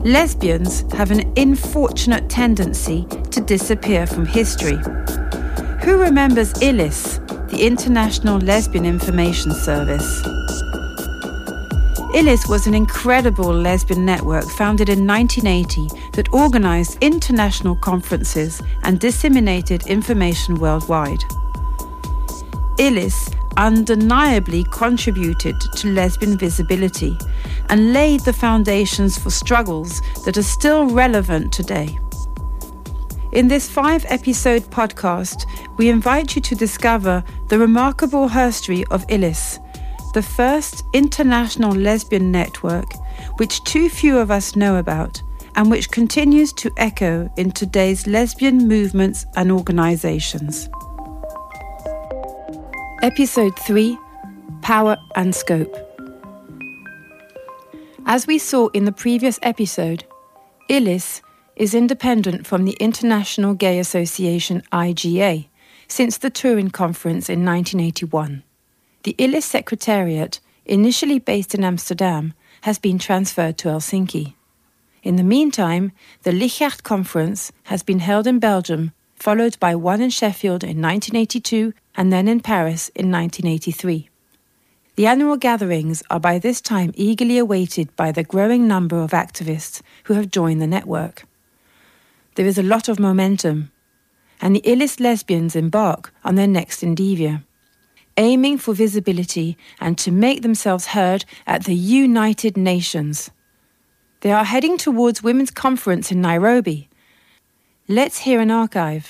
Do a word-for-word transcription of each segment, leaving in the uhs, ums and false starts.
lesbians have an unfortunate tendency to disappear from history. Who remembers I L I S, the International Lesbian Information Service? I L I S was an incredible lesbian network founded in nineteen eighty that organised international conferences and disseminated information worldwide. I L I S undeniably contributed to lesbian visibility and laid the foundations for struggles that are still relevant today. In this five-episode podcast, we invite you to discover the remarkable history of I L I S, the first international lesbian network which too few of us know about and which continues to echo in today's lesbian movements and organisations. Episode three, Power and Scope. As we saw in the previous episode, I L I S is independent from the International Gay Association I G A since the Turin Conference in nineteen eighty-one. The I L I S Secretariat, initially based in Amsterdam, has been transferred to Helsinki. In the meantime, the Lichard Conference has been held in Belgium, followed by one in Sheffield in nineteen eighty-two and then in Paris in nineteen eighty-three. The annual gatherings are by this time eagerly awaited by the growing number of activists who have joined the network. There is a lot of momentum, and the I L I S lesbians embark on their next endeavour, aiming for visibility and to make themselves heard at the United Nations. They are heading towards Women's Conference in Nairobi. Let's hear an archive.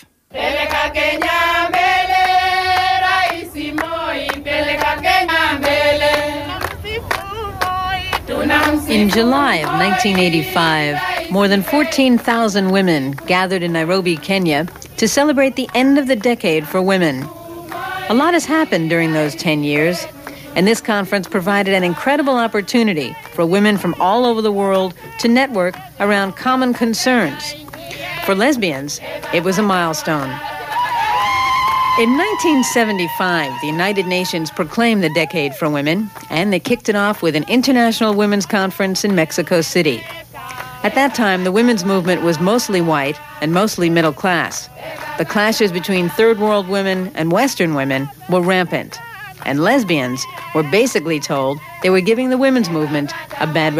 In July of nineteen eighty-five, more than fourteen thousand women gathered in Nairobi, Kenya, to celebrate the end of the decade for women. A lot has happened during those ten years, and this conference provided an incredible opportunity for women from all over the world to network around common concerns. For lesbians, it was a milestone. In nineteen seventy-five, the United Nations proclaimed the Decade for Women, and they kicked it off with an International Women's Conference in Mexico City. At that time, the women's movement was mostly white and mostly middle class. The clashes between third world women and Western women were rampant, and lesbians were basically told they were giving the women's movement a bad